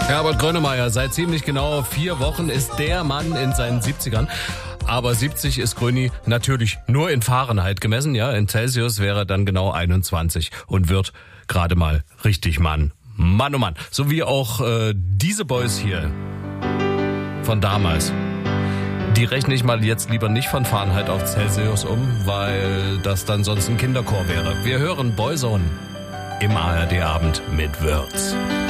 Herbert Grönemeyer, seit ziemlich genau 4 Wochen ist der Mann in seinen 70ern. Aber 70 ist Gröni natürlich nur in Fahrenheit gemessen. Ja, in Celsius wäre dann genau 21 und wird gerade mal richtig Mann. Mann, oh Mann. So wie auch diese Boys hier von damals. Die rechne ich mal jetzt lieber nicht von Fahrenheit auf Celsius um, weil das dann sonst ein Kinderchor wäre. Wir hören Boyzone im ARD-Abend mit Würz.